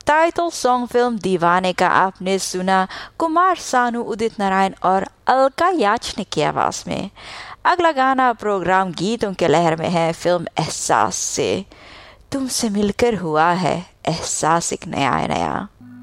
Title song film दीवाने का आपने सुना कुमार सानू, उदित नारायण और अलका याचनिक की आवाज में। अगला गाना प्रोग्राम गीतों के लहर में है फिल्म एहसास से। तुमसे मिलकर हुआ है एहसास एक नया नया।